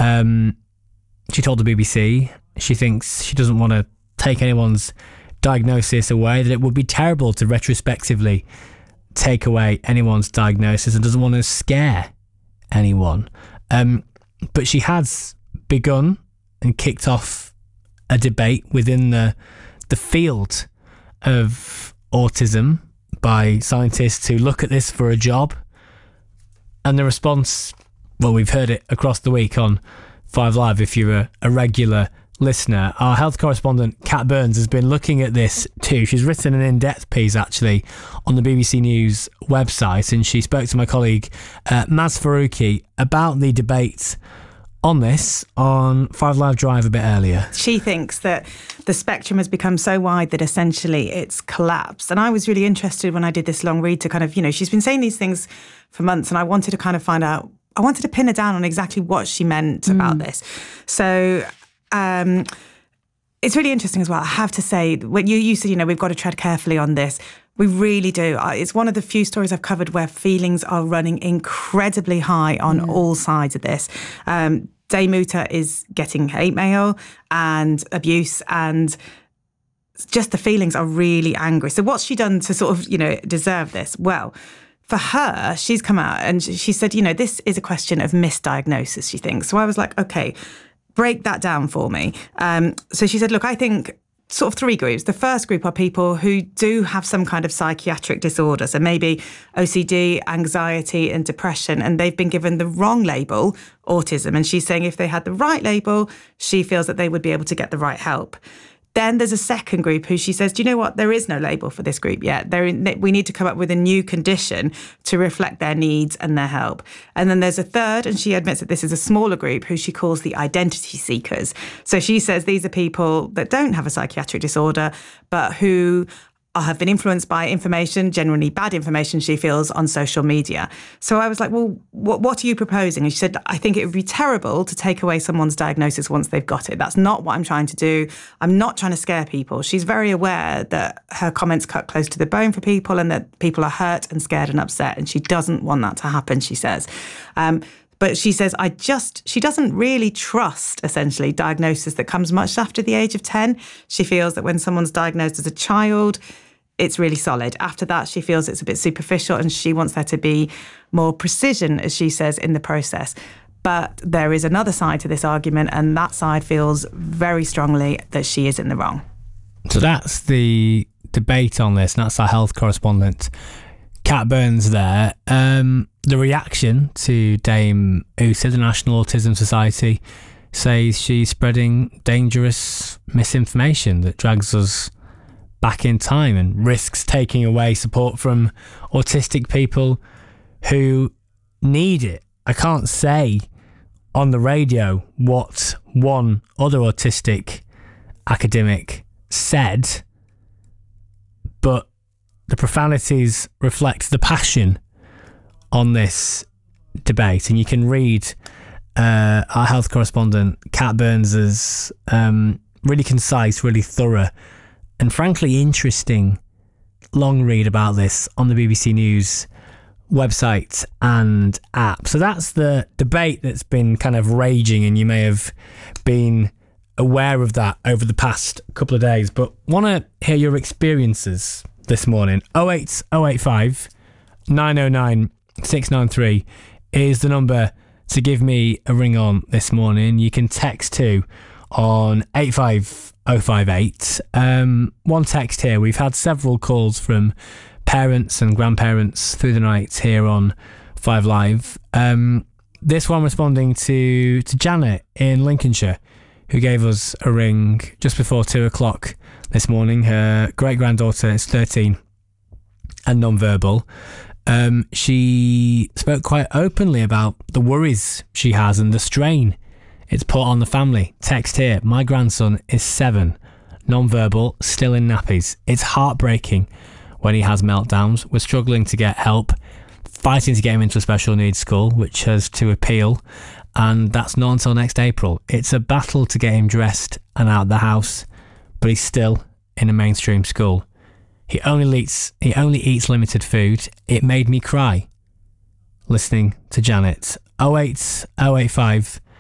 She told the BBC she thinks she doesn't want to take anyone's diagnosis away, that it would be terrible to retrospectively take away anyone's diagnosis, and doesn't want to scare anyone. But she has begun and kicked off a debate within the field of autism by scientists who look at this for a job. And the response, well, we've heard it across the week on 5 Live if you're a regular listener. Our health correspondent Kat Burns has been looking at this too. She's written an in-depth piece actually on the BBC News website, and she spoke to my colleague Maz Faruqi about the debate on this on 5 Live Drive a bit earlier. She thinks that the spectrum has become so wide that essentially it's collapsed. And I was really interested when I did this long read to kind of, she's been saying these things for months, and I wanted to kind of find out, I wanted to pin her down on exactly what she meant about this. So it's really interesting as well. I have to say, when you said, we've got to tread carefully on this. We really do. It's one of the few stories I've covered where feelings are running incredibly high on all sides of this. Dame Muta is getting hate mail and abuse, and just the feelings are really angry. So what's she done to sort of, deserve this? Well, for her, she's come out and she said, this is a question of misdiagnosis, she thinks. So I was like, okay, break that down for me. So she said, look, I think sort of 3 groups. The first group are people who do have some kind of psychiatric disorder. So maybe OCD, anxiety and depression, and they've been given the wrong label, autism. And she's saying if they had the right label, she feels that they would be able to get the right help. Then there's a second group who she says, do you know what? There is no label for this group yet. We need to come up with a new condition to reflect their needs and their help. And then there's a third, and she admits that this is a smaller group, who she calls the identity seekers. So she says these are people that don't have a psychiatric disorder, but who have been influenced by information, generally bad information, she feels, on social media. So I was like, well, what are you proposing? And she said, I think it would be terrible to take away someone's diagnosis once they've got it. That's not what I'm trying to do. I'm not trying to scare people. She's very aware that her comments cut close to the bone for people, and that people are hurt and scared and upset, and she doesn't want that to happen, she says. But she says, she doesn't really trust, essentially, diagnosis that comes much after the age of 10. She feels that when someone's diagnosed as a child, it's really solid. After that, she feels it's a bit superficial, and she wants there to be more precision, as she says, in the process. But there is another side to this argument, and that side feels very strongly that she is in the wrong. So that's the debate on this, and that's our health correspondent, Kat Burns there. The reaction to Dame Muta, the National Autism Society, says she's spreading dangerous misinformation that drags us back in time and risks taking away support from autistic people who need it. I can't say on the radio what one other autistic academic said, but the profanities reflect the passion on this debate, and you can read our health correspondent Kat Burns's really concise, really thorough, and frankly interesting long read about this on the BBC News website and app. So that's the debate that's been kind of raging, and you may have been aware of that over the past couple of days, but want to hear your experiences this morning. 08085 909 693 is the number to give me a ring on this morning. You can text too on 85058. One text here. We've had several calls from parents and grandparents through the night here on 5 Live. This one responding to Janet in Lincolnshire, who gave us a ring just before 2 o'clock this morning. Her great-granddaughter is 13 and non-verbal. She spoke quite openly about the worries she has and the strain it's put on the family. Text here, my grandson is 7, non-verbal, still in nappies. It's heartbreaking when he has meltdowns. We're struggling to get help, fighting to get him into a special needs school, which has to appeal, and that's not until next April. It's a battle to get him dressed and out of the house, but he's still in a mainstream school. He only eats limited food. It made me cry listening to Janet. 08085